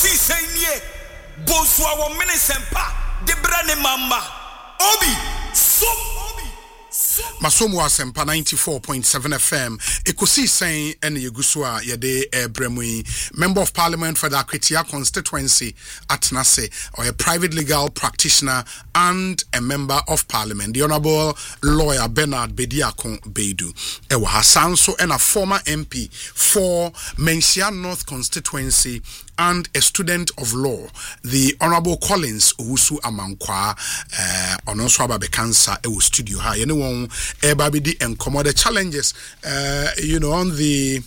Ekosi senye bonswa wo mene sempa de brane mama obi so Masomo Asempa 94.7 FM. Ekosi saying ene yegusua yede bremui. Member of Parliament for the Akritia constituency at Nase, or a private legal practitioner and a member of Parliament. The Honorable Lawyer Bernard Bediakon Beidu. Ewa Hasanso and a former MP for Mensia North constituency and a student of law, the Honorable Collins Owusu Amankwa, Onoswa Babekansa, Ewo Studio. Anyone, Babidi and Commodity challenges, on the